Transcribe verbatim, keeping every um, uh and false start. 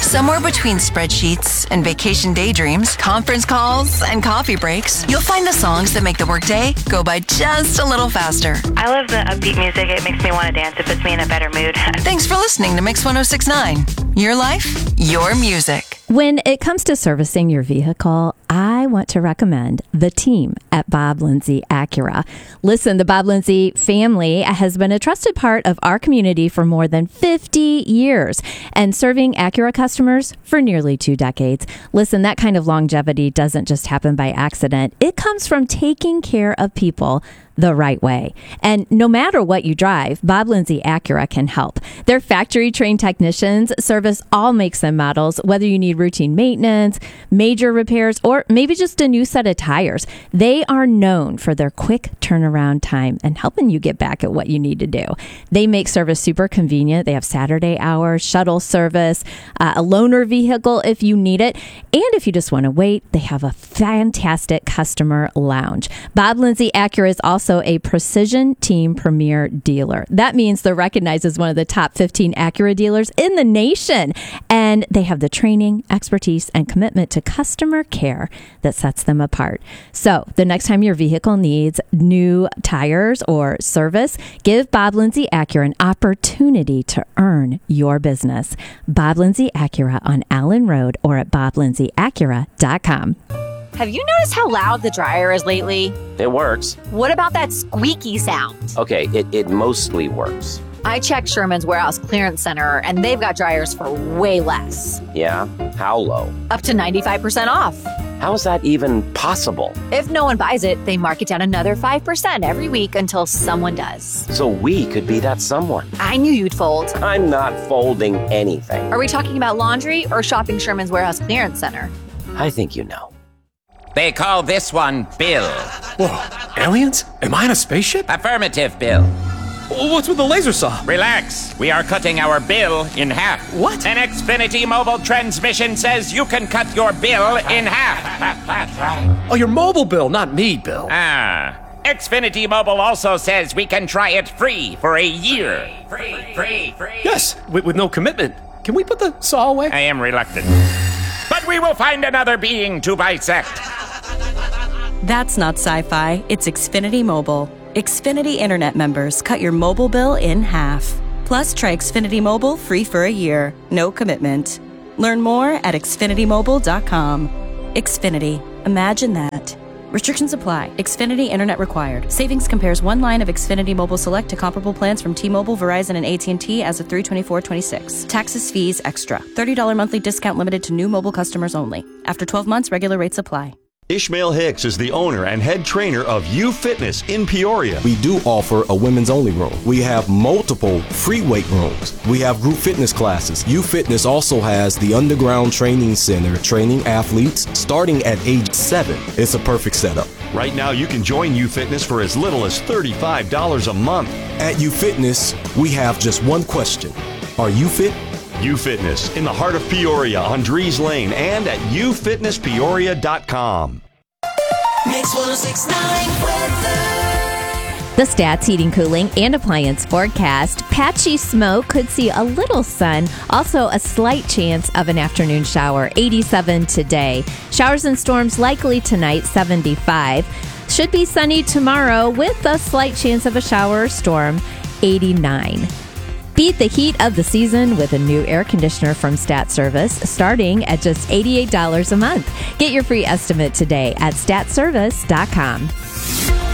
Somewhere between spreadsheets and vacation daydreams, conference calls and coffee breaks, you'll find the songs that make the workday go by just a little faster. I love the upbeat music. It makes me want to dance. It puts me in a better mood. Thanks for listening to Mix one oh six point nine. Your life, your music. When it comes to servicing your vehicle, I want to recommend the team at Bob Lindsay Acura. Listen, the Bob Lindsay family has been a trusted part of our community for more than fifty years and serving Acura customers for nearly two decades. Listen, that kind of longevity doesn't just happen by accident. It comes from taking care of people the right way. And no matter what you drive, Bob Lindsay Acura can help. Their factory-trained technicians service all makes and models, whether you need routine maintenance, major repairs, or maybe just a new set of tires. They are known for their quick turnaround time and helping you get back at what you need to do. They make service super convenient. They have Saturday hours, shuttle service, uh, a loaner vehicle if you need it. And if you just want to wait, they have a fantastic customer lounge. Bob Lindsay Acura is also a Precision Team Premier dealer. That means they're recognized as one of the top fifteen Acura dealers in the nation. And they have the training, expertise, and commitment to customer care that sets them apart. So the next time your vehicle needs new tires or service, give Bob Lindsay Acura an opportunity to earn your business. Bob Lindsay Acura on Allen Road or at bob lindsay acura dot com. Have you noticed how loud the dryer is lately? It works. What about that squeaky sound? Okay, it, it mostly works. I checked Sherman's Warehouse Clearance Center, and they've got dryers for way less. Yeah? How low? Up to ninety-five percent off. How is that even possible? If no one buys it, they mark it down another five percent every week until someone does. So we could be that someone. I knew you'd fold. I'm not folding anything. Are we talking about laundry or shopping Sherman's Warehouse Clearance Center? I think you know. They call this one Bill. Whoa, aliens? Am I in a spaceship? Affirmative, Bill. What's with the laser saw? Relax. We are cutting our bill in half. What? An Xfinity mobile transmission says you can cut your bill in half. Oh, your mobile bill, not me, Bill. Ah. Xfinity Mobile also says we can try it free for a year. Free, free, free. Yes, with, with no commitment. Can we put the saw away? I am reluctant. But we will find another being to bisect. That's not sci-fi. It's Xfinity Mobile. Xfinity Internet members cut your mobile bill in half. Plus, try Xfinity Mobile free for a year. No commitment. Learn more at xfinity mobile dot com. Xfinity. Imagine that. Restrictions apply. Xfinity Internet required. Savings compares one line of Xfinity Mobile Select to comparable plans from T-Mobile, Verizon, and A T and T as of three twenty-four twenty-six. Taxes, fees, extra. thirty dollars monthly discount limited to new mobile customers only. After twelve months, regular rates apply. Ishmael Hicks is the owner and head trainer of U Fitness in Peoria. We do offer a women's only room. We have multiple free weight rooms. We have group fitness classes. U Fitness also has the underground training center, training athletes starting at age seven. It's a perfect setup. Right now, you can join U Fitness for as little as thirty-five dollars a month. At U Fitness, we have just one question. Are you fit? U Fitness in the heart of Peoria on Drees Lane and at u fitness peoria dot com. Mix one oh six point nine weather. The Stats Heating, Cooling, and Appliance forecast. Patchy smoke, could see a little sun. Also, a slight chance of an afternoon shower. eighty-seven today. Showers and storms likely tonight, seventy-five. Should be sunny tomorrow with a slight chance of a shower or storm, eighty-nine. Beat the heat of the season with a new air conditioner from Stat Service, starting at just eighty-eight dollars a month. Get your free estimate today at stat service dot com.